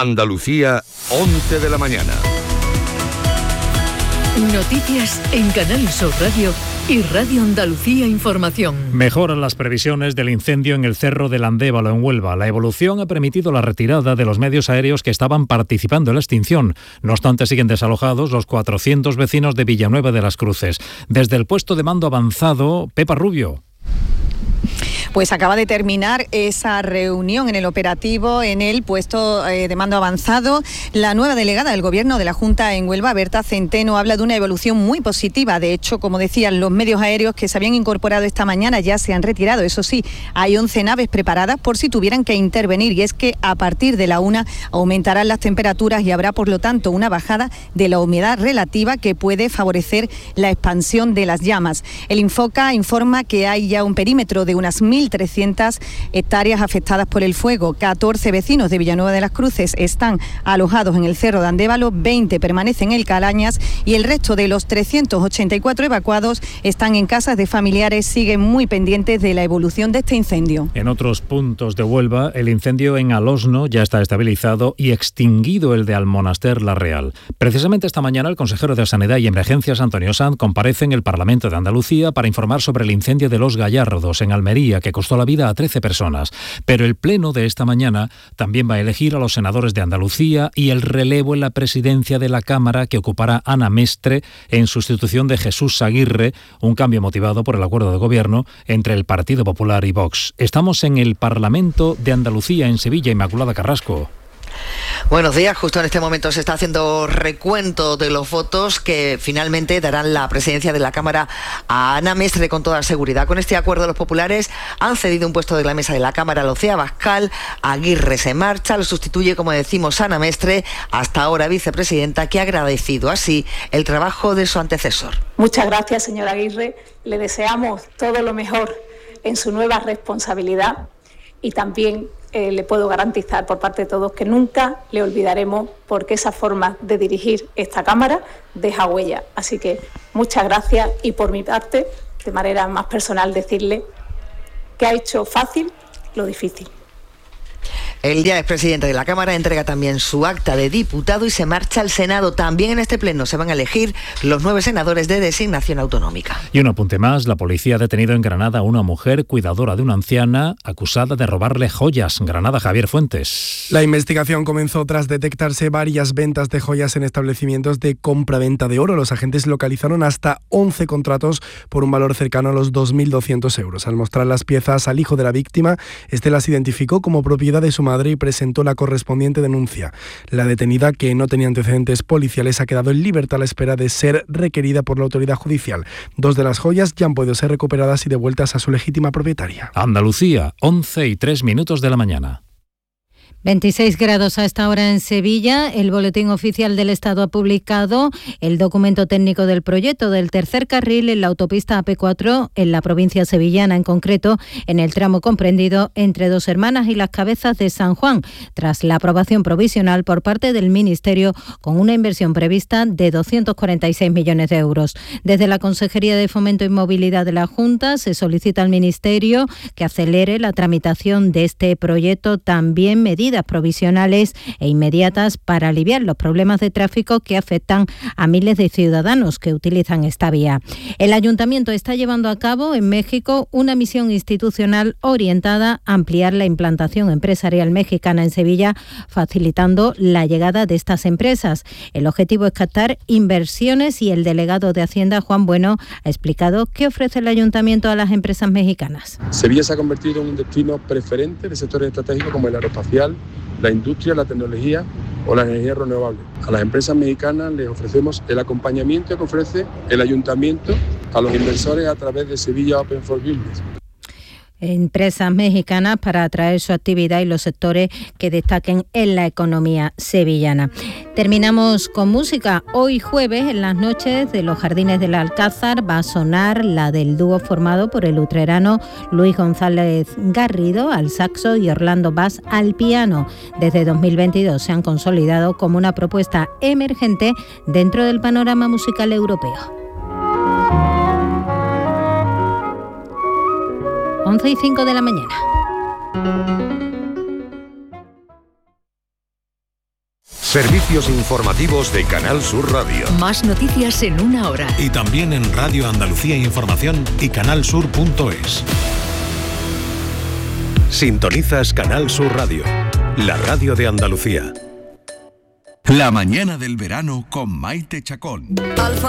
Andalucía, 11 de la mañana. Noticias en Canal Sur Radio y Radio Andalucía Información. Mejoran las previsiones del incendio en el Cerro del Andévalo, en Huelva. La evolución ha permitido la retirada de los medios aéreos que estaban participando en la extinción. No obstante, siguen desalojados los 400 vecinos de Villanueva de las Cruces. Desde el puesto de mando avanzado, Pepa Rubio. Pues acaba de terminar esa reunión en el operativo en el puesto de mando avanzado. La nueva delegada del Gobierno de la Junta en Huelva, Berta Centeno, habla de una evolución muy positiva. De hecho, como decían, los medios aéreos que se habían incorporado esta mañana ya se han retirado. Eso sí, hay 11 naves preparadas por si tuvieran que intervenir, y es que a partir de la 1 aumentarán las temperaturas y habrá, por lo tanto, una bajada de la humedad relativa que puede favorecer la expansión de las llamas. El Infoca informa que hay ya un perímetro de unas 1.300 hectáreas afectadas por el fuego. 14 vecinos de Villanueva de las Cruces están alojados en el Cerro de Andévalo, 20 permanecen en Calañas y el resto de los 384 evacuados están en casas de familiares. Siguen muy pendientes de la evolución de este incendio. En otros puntos de Huelva, el incendio en Alosno ya está estabilizado y extinguido el de Almonaster La Real. Precisamente esta mañana el consejero de Sanidad y Emergencias, Antonio Sanz, comparece en el Parlamento de Andalucía para informar sobre el incendio de Los Gallardos en Almería, que costó la vida a 13 personas. Pero el pleno de esta mañana también va a elegir a los senadores de Andalucía y el relevo en la presidencia de la Cámara que ocupará Ana Mestre en sustitución de Jesús Aguirre, un cambio motivado por el acuerdo de gobierno entre el Partido Popular y Vox. Estamos en el Parlamento de Andalucía, en Sevilla. Inmaculada Carrasco. Buenos días. Justo en este momento se está haciendo recuento de los votos que finalmente darán la presidencia de la Cámara a Ana Mestre con toda seguridad. Con este acuerdo los populares han cedido un puesto de la mesa de la Cámara a Lucía Abascal. Aguirre se marcha, lo sustituye, como decimos, Ana Mestre, hasta ahora vicepresidenta, que ha agradecido así el trabajo de su antecesor. Muchas gracias, señora Aguirre. Le deseamos todo lo mejor en su nueva responsabilidad y también le puedo garantizar por parte de todos que nunca le olvidaremos, porque esa forma de dirigir esta Cámara deja huella. Así que muchas gracias, y por mi parte, de manera más personal, decirle que ha hecho fácil lo difícil. El ya expresidente de la Cámara entrega también su acta de diputado y se marcha al Senado. También en este pleno se van a elegir los 9 senadores de designación autonómica. Y un apunte más: la policía ha detenido en Granada a una mujer cuidadora de una anciana acusada de robarle joyas. Granada, Javier Fuentes. La investigación comenzó tras detectarse varias ventas de joyas en establecimientos de compra-venta de oro. Los agentes localizaron hasta 11 contratos por un valor cercano a los 2.200 euros. Al mostrar las piezas al hijo de la víctima, este las identificó como propiedad de su madre y presentó la correspondiente denuncia. La detenida, que no tenía antecedentes policiales, ha quedado en libertad a la espera de ser requerida por la autoridad judicial. 2 de las joyas ya han podido ser recuperadas y devueltas a su legítima propietaria. Andalucía, 11:03 de la mañana. 26 grados a esta hora en Sevilla. El Boletín Oficial del Estado ha publicado el documento técnico del proyecto del tercer carril en la autopista AP4 en la provincia sevillana, en concreto en el tramo comprendido entre Dos Hermanas y Las Cabezas de San Juan, tras la aprobación provisional por parte del Ministerio con una inversión prevista de 246 millones de euros. Desde la Consejería de Fomento y Movilidad de la Junta se solicita al Ministerio que acelere la tramitación de este proyecto, también medidas provisionales e inmediatas para aliviar los problemas de tráfico que afectan a miles de ciudadanos que utilizan esta vía. El Ayuntamiento está llevando a cabo en México una misión institucional orientada a ampliar la implantación empresarial mexicana en Sevilla, facilitando la llegada de estas empresas. El objetivo es captar inversiones y el delegado de Hacienda, Juan Bueno, ha explicado qué ofrece el Ayuntamiento a las empresas mexicanas. Sevilla se ha convertido en un destino preferente de sectores estratégicos como el aeroespacial, la industria, la tecnología o la energía renovable. A las empresas mexicanas les ofrecemos el acompañamiento que ofrece el Ayuntamiento a los inversores a través de Sevilla Open for Business. Empresas mexicanas para atraer su actividad y los sectores que destaquen en la economía sevillana. Terminamos con música. Hoy jueves, en las noches de los Jardines del Alcázar, va a sonar la del dúo formado por el utrerano Luis González Garrido al saxo y Orlando Bass al piano. Desde 2022 se han consolidado como una propuesta emergente dentro del panorama musical europeo. 11:05 de la mañana. Servicios informativos de Canal Sur Radio. Más noticias en una hora. Y también en Radio Andalucía Información y canalsur.es. Sintonizas Canal Sur Radio, la radio de Andalucía. La mañana del verano con Maite Chacón. Alfa